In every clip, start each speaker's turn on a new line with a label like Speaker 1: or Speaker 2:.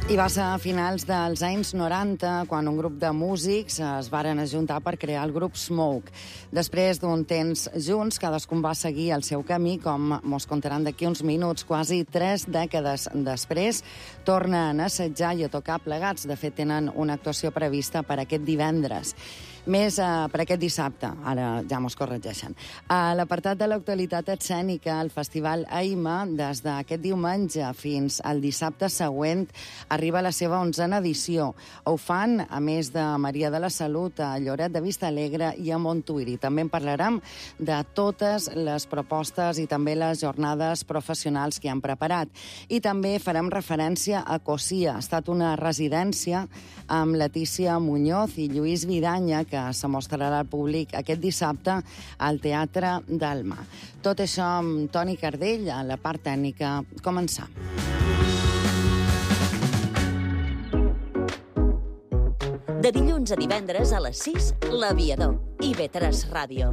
Speaker 1: I va ser a finals dels anys 90 quan un grup de músics es varen ajuntar per crear el grup Smoke. Després d'un temps junts, cadascun va seguir el seu camí, com mos contaran d'aquí uns minuts. Quasi 3 dècades després, tornen a assetjar i a tocar plegats. De fet, tenen una actuació prevista per aquest divendres. Més per aquest dissabte, ara ja mos corregeixen. A l'apartat de l'actualitat escènica, el Festival AIMA, des d'aquest diumenge fins al dissabte següent, arriba a la seva 11a edició. Ho fan, a més de Maria de la Salut, a Lloret de Vistalegre i a Montuïri. També en parlarem de totes les propostes i també les jornades professionals que han preparat. I també farem referència a Cosia. Ha estat una residència amb Letícia Muñoz i Lluís Vidanya, que se mostrarà al públic aquest dissabte al Teatre del Mar. Tot això amb Toni Cardell, a la part tècnica. Començam.
Speaker 2: De dilluns a divendres a les 6, L'Aviador, IB3 Ràdio.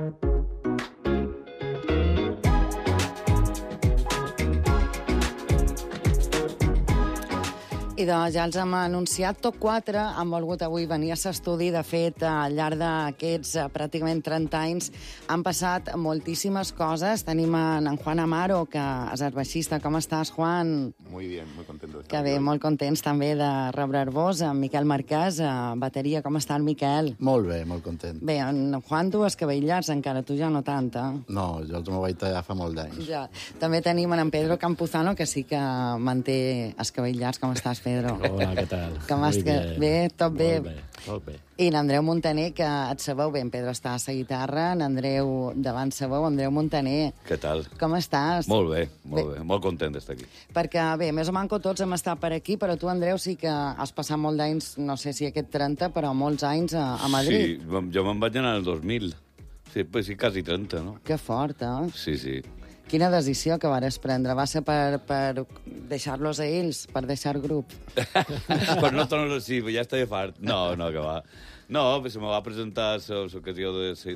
Speaker 1: I doncs ja els hem anunciat. Top 4 han volgut avui venir a l'estudi. De fet, al llarg d'aquests pràcticament 30 anys han passat moltíssimes coses. Tenim en Juan Amaro, que és el baixista. Com estàs, Juan?
Speaker 3: Muy bien, muy contento de estar
Speaker 1: Que bé,
Speaker 3: aquí.
Speaker 1: molt contents també de rebre-vos. En Miquel Marquès, bateria. Com està el Miquel?
Speaker 4: Molt bé, molt content.
Speaker 1: Bé, en Juan, tu els cabells llargs encara, tu ja no tant,
Speaker 4: No, jo els m'ho vaig tallar fa molt d'anys.
Speaker 1: Ja. També tenim en Pedro Campuzano, que sí que manté els cabells llargs. Com estàs, Pedro?
Speaker 5: Hola, què tal?
Speaker 1: Com
Speaker 5: Muy
Speaker 1: estàs?
Speaker 5: bien.
Speaker 1: Bé, tot bé.
Speaker 5: Molt bé, molt bé.
Speaker 1: I en Andreu Montaner, que et sabeu bé, en Pedro està a la guitarra, en Andreu davant sabeu, Andreu Montaner.
Speaker 6: Què tal?
Speaker 1: Com estàs?
Speaker 6: Molt bé, molt bé. Molt content d'estar aquí.
Speaker 1: Perquè, bé, més o manco tots hem estat per aquí, però tu, Andreu, sí que has passat molt d'anys, no sé si aquest 30, però molts anys a Madrid.
Speaker 6: Sí, jo me'n vaig anar el 2000. Sí, pues sí, quasi 30, no?
Speaker 1: Que fort,
Speaker 6: Sí, sí.
Speaker 1: Quina decisió que vares prendre? Va ser per deixar-los a ells, per deixar el grup?
Speaker 6: Però no torno... Sí, ja estava fart. No, que va. No, se me va presentar l'ocasió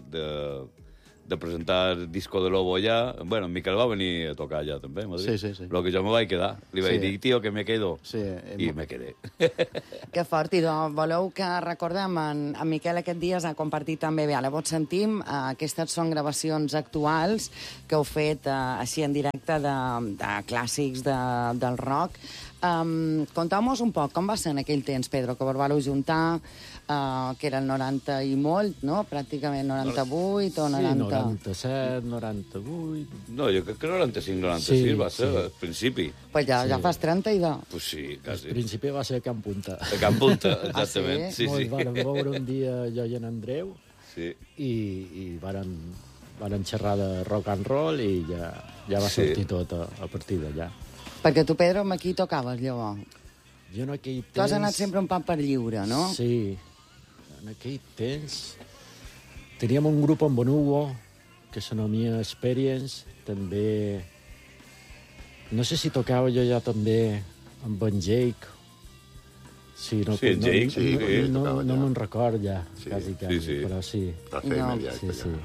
Speaker 6: de presentar Disco de Lobo allà. Bueno, en Miquel va venir a tocar allà, també, a Madrid.
Speaker 4: Sí.
Speaker 6: Lo que jo me vaig quedar. Li vaig dir, tio, que me quedo.
Speaker 4: Sí,
Speaker 6: I me quedé.
Speaker 1: Que fort. I doncs, voleu que recordem, en Miquel aquest dia s'ha compartit també, bé, ara vos sentim, aquestes són gravacions actuals que heu fet així en directe de clàssics del rock. Contau-nos un poc, com va ser en aquell temps, Pedro, que vos vareu juntar, que era el 90 i molt, no? Pràcticament 98 o 90...
Speaker 5: Sí, 97, 98...
Speaker 6: No, jo crec que 95, 96
Speaker 5: Sí,
Speaker 6: va ser,
Speaker 5: sí.
Speaker 6: al principi.
Speaker 1: Pues ja fas 30 i de...
Speaker 6: Pues sí,
Speaker 5: Al
Speaker 6: quasi.
Speaker 5: principi va ser a Can Punta.
Speaker 6: A Can Punta, exactament.
Speaker 1: sí?
Speaker 6: Sí, sí.
Speaker 5: Vàrem veure un dia jo i en Andreu
Speaker 6: Sí.
Speaker 5: i vàrem xerrar de rock and roll i ja va
Speaker 6: Sí.
Speaker 5: sortir tot a partir d'allà.
Speaker 1: Perquè tu, Pedro, amb aquí tocaves, llavors.
Speaker 5: Jo en aquell temps...
Speaker 1: Tu has anat sempre un poc per lliure, no?
Speaker 5: Sí. En aquell temps teníem un grup amb en Hugo que s'anomia Experience. També... No sé si tocava jo ja també amb en Jake. Sí, no,
Speaker 6: Sí, en Jake, sí,
Speaker 5: no
Speaker 3: tocava
Speaker 5: no
Speaker 3: ja.
Speaker 5: me'n record ja,
Speaker 3: Sí,
Speaker 5: quasi,
Speaker 6: sí.
Speaker 5: però sí.
Speaker 3: La fe
Speaker 1: No,
Speaker 3: media.
Speaker 5: Sí, sí.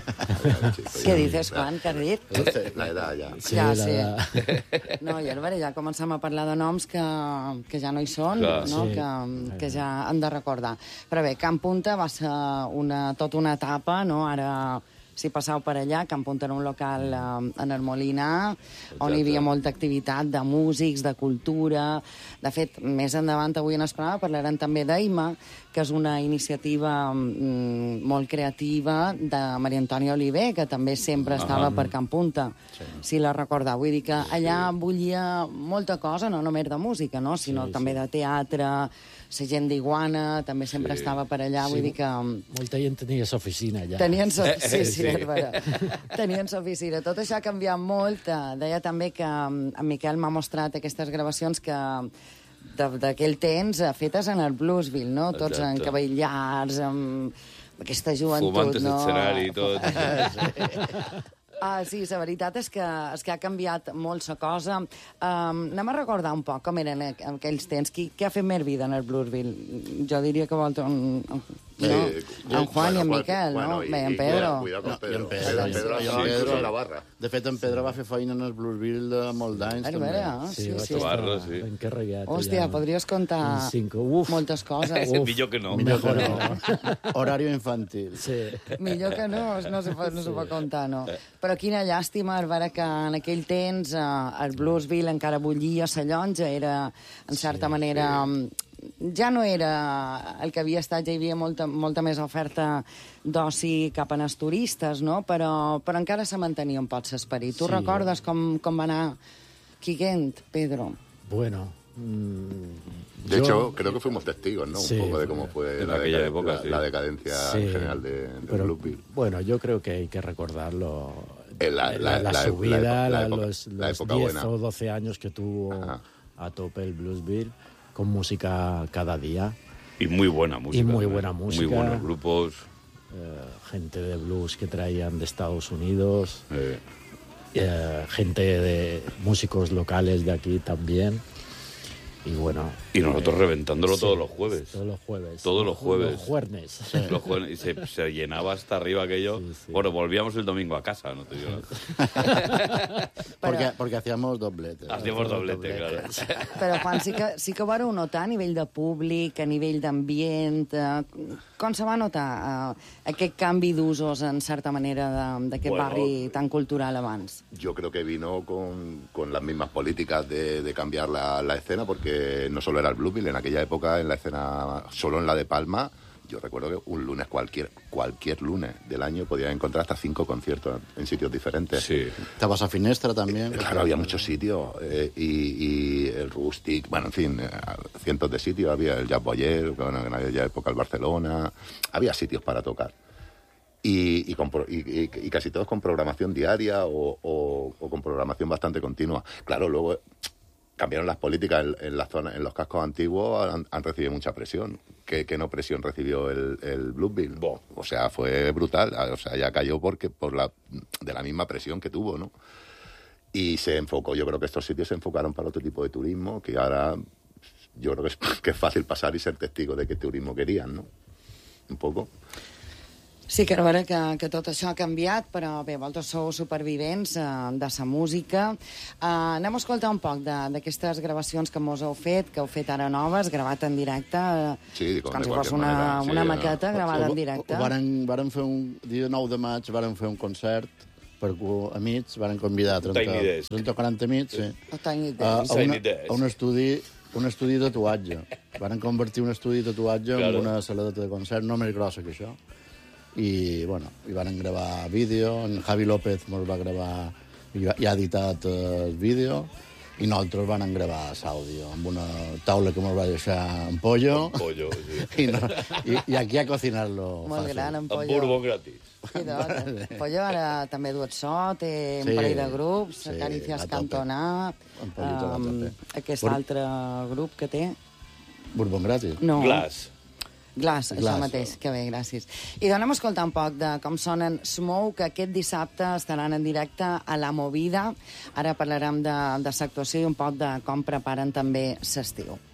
Speaker 1: Què dices, Juan, que has dit?
Speaker 3: La edad ya.
Speaker 5: Sí,
Speaker 1: Ja,
Speaker 5: la-
Speaker 1: No, i ara ja comencem a parlar de noms que ja no hi són,
Speaker 6: Clar.
Speaker 1: no?
Speaker 5: Sí.
Speaker 1: Que ja han de recordar. Però bé, Can Punta va ser tota una etapa, no? Ara, si passeu per allà, Can Punta era un local en el Molinar, on hi havia molta activitat de músics, de cultura... De fet, més endavant, avui en el programa, parlarem també d'AIMA, que és una iniciativa molt creativa de Maria Antònia Oliver, que també sempre estava per Can Punta, si la recordeu. Vull dir que allà bullia molta cosa, no només de música, no? sinó també de teatre, la gent d'Iguana també sempre estava per allà, vull dir que...
Speaker 5: Molta gent tenia l'oficina allà.
Speaker 1: Tenien sí,
Speaker 6: sí.
Speaker 1: és vera. Tenien l'oficina. Tot això ha canviat molt. Deia també que en Miquel m'ha mostrat aquestes gravacions que d'aquell temps fetes en el Bluesville, no? Tots en
Speaker 6: Exacte.
Speaker 1: cabell llargs, amb aquesta joventut,
Speaker 6: Fumant
Speaker 1: no?
Speaker 6: l'escenari i tot.
Speaker 1: Sí, la veritat és que ha canviat molt la cosa. Anem a recordar un poc com eren aquells temps. Qui ha fet més vida en el Bluesville? Jo diria que vol En Juan i en Miquel, no? Bé, en Pedro.
Speaker 3: Cuidado con Pedro.
Speaker 4: Pedro
Speaker 3: Pedro la barra.
Speaker 4: De fet, en Pedro va fer feina en el Bluesville de molts anys.
Speaker 1: És vera,
Speaker 5: Sí,
Speaker 1: sí,
Speaker 5: vaig
Speaker 1: sí.
Speaker 5: estar
Speaker 6: Barra, sí.
Speaker 5: encarregat.
Speaker 1: Hòstia, podries contar moltes coses.
Speaker 6: Millor que no.
Speaker 5: Millor que no.
Speaker 4: Horari infantil.
Speaker 5: Sí.
Speaker 1: Millor que no s'ho pot contar, no. Però quina llàstima, Arbara, que en aquell temps el Bluesville encara bullia la llonja, era, en certa manera... Ja no era el que havia estat, ja hi havia molta més oferta d'oci cap a els turistes, no? Però encara se mantenia un poc l'esperit. Tu recordes com va anar Quiguent, Pedro?
Speaker 5: Bueno...
Speaker 3: De hecho, creo que fuimos testigos, ¿no?
Speaker 5: Sí,
Speaker 3: un poco de cómo fue
Speaker 6: en aquella época, sí.
Speaker 3: la decadencia en general de Bluesville.
Speaker 5: Bueno, yo creo que hay que recordarlo.
Speaker 3: La
Speaker 5: subida,
Speaker 3: época,
Speaker 5: los
Speaker 3: la
Speaker 5: 10
Speaker 3: época buena.
Speaker 5: o 12 años que tuvo a tope el Bluesville, con música cada día.
Speaker 6: Y muy buena música.
Speaker 5: Y muy buena música.
Speaker 6: Muy buenos grupos.
Speaker 5: Gente de blues que traían de Estados Unidos. Gente de músicos locales de aquí también. Y bueno...
Speaker 6: Y nosotros reventándolo todos los jueves.
Speaker 5: Todos los jueves.
Speaker 6: Todos los jueves.
Speaker 5: Los juernes.
Speaker 6: Los jueves. Y se llenaba hasta arriba aquello.
Speaker 5: Sí.
Speaker 6: Bueno, volvíamos el domingo a casa, no te digo nada.
Speaker 4: Porque hacíamos doblete.
Speaker 6: Hacíamos doblete, claro.
Speaker 1: Però, Juan, sí que ho vareu notar a nivell de públic, a nivell d'ambient... Com se va notar aquest canvi d'usos, en certa manera, d'aquest barri tan cultural abans?
Speaker 3: Yo creo que vino con las mismas políticas de cambiar la escena, porque no solo era el Bluesville, en aquella época en la escena, solo en la de Palma, yo recuerdo que un lunes, cualquier lunes del año, podías encontrar hasta 5 conciertos en sitios diferentes.
Speaker 6: Sí.
Speaker 4: Estabas a Finestra también.
Speaker 3: Claro, había muchos sitios, y el Rustic, bueno, en fin, cientos de sitios, había el Jazz Boyer, bueno, en aquella época el Barcelona, había sitios para tocar. Y casi todos con programación diaria o con programación bastante continua. Claro, luego cambiaron las políticas en la zona, en los cascos antiguos han recibido mucha presión. ¿Qué no presión recibió el Bluesville? O sea, fue brutal. O sea, ya cayó de la misma presión que tuvo, ¿no? Y se enfocó, yo creo que estos sitios se enfocaron para otro tipo de turismo, que ahora yo creo que es fácil pasar y ser testigo de qué turismo querían, ¿no? Un poco.
Speaker 1: Sí, que a veure que tot això ha canviat, però bé, vosaltres sou supervivents de sa música. Anem a escoltar un poc d'aquestes gravacions que mos heu fet ara noves, gravat en directe.
Speaker 3: Sí,
Speaker 1: com si fos una maqueta gravada en directe.
Speaker 4: Varen fer dia 9 de maig, varen fer un concert per amics, varen convidar 30 o 40 amics a un estudi de tatuatge. Varen convertir un estudi de tatuatge en una saladeta de concert, no més grossa que això. I, bueno, hi van gravar vídeo, en Javi López ens va gravar, ja ha editat el vídeo, i nosaltres van gravar l'àudio amb una taula que ens va deixar en pollo.
Speaker 6: En pollo, sí.
Speaker 4: I aquí a cocinar-lo
Speaker 1: molt
Speaker 4: fàcil.
Speaker 1: gran, en pollo.
Speaker 6: Amb bourbon gratis.
Speaker 1: En pollo ara també du et so, té un parell de grups, Acaricias Cantoná, aquest altre grup que té...
Speaker 4: Bourbon gratis?
Speaker 1: No.
Speaker 6: Glass,
Speaker 1: això mateix, que bé, gràcies. I donem a escoltar un poc de com sonen Smoke, que aquest dissabte estaran en directe a La Movida. Ara parlarem de l'actuació i un poc de com preparen també l'estiu.